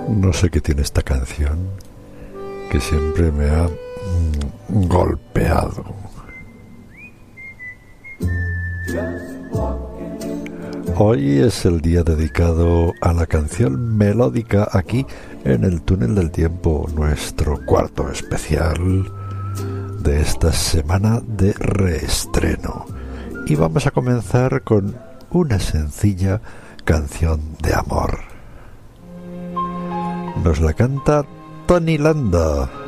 No sé qué tiene esta canción, que siempre me ha golpeado. Hoy es el día dedicado a la canción melódica aquí en el Túnel del Tiempo, nuestro cuarto especial de esta semana de reestreno. Y vamos a comenzar con una sencilla canción de amor. Nos la canta Tony Landa.